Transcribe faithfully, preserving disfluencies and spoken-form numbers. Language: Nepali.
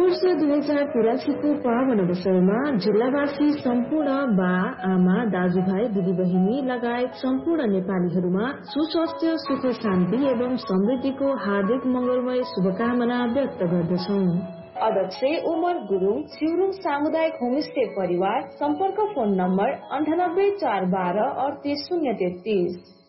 वर्ष दुई हजार तिरासीको पावन अवसरमा जिल्लावासी सम्पूर्ण बा आमा दाजुभाइ दिदीबहिनी लगायत सम्पूर्ण नेपालीहरूमा सुस्वास्थ्य सुख शान्ति एवं समृद्धिको हार्दिक मंगलमय शुभकामना व्यक्त गर्दछौ। अध्यक्ष उमर गुरुङ, छिउरुङ सामुदायिक होमस्टे परिवार। सम्पर्क फोन नम्बर अन्ठानब्बे चार बाह्र अडतिस शून्य तेत्तीस।